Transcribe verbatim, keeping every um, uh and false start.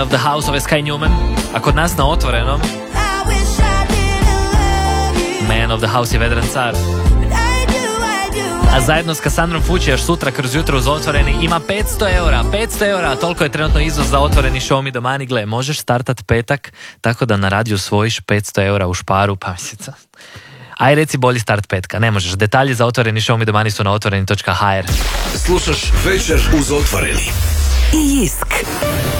of the House, ove Sky Newman, a kod nas na Otvorenom Man of the House je Vedran Car. A zajedno s Cassandrom Fucci još sutra kroz jutro uz Otvoreni ima petsto eura, petsto eura, toliko je trenutno iznos za Otvoreni Show Me the Money. Gle, možeš startat petak tako da na radiju svojiš petsto eura u šparu, pa mislim. Aj reci bolji start petka, ne možeš. Detalji za Otvoreni Show Me the Money su na otvoreni točka ha er. Slušaš Večer uz Otvoreni. I Jisk.